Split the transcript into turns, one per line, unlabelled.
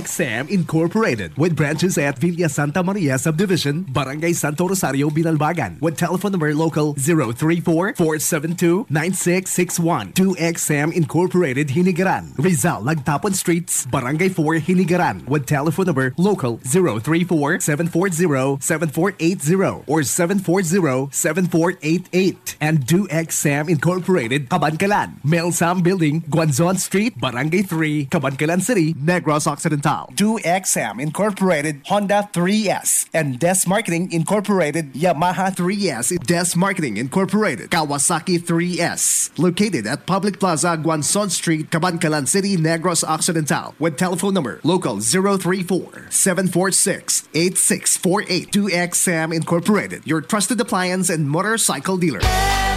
2XM Incorporated with branches at Villa Santa Maria Subdivision, Barangay Santo Rosario, Binalbagan with telephone number local 034-472-9661. 2XM Incorporated, Hinigaran, Rizal, Lagtapon Streets, Barangay 4, Hinigaran with telephone number local 034-740-7480 or 740-7488. And 2XM Incorporated, Cabancalan, Melsam Building, Guanzon Street, Barangay 3, Cabancalan City, Negros Occidental. 2XM Incorporated, Honda 3S, and Des Marketing Incorporated, Yamaha 3S, Des Marketing Incorporated, Kawasaki 3S, located at Public Plaza, Guanzon Street, Cabancalan City, Negros Occidental, with telephone number local 034-746-8648. 2XM Incorporated, your trusted appliance and motorcycle dealer.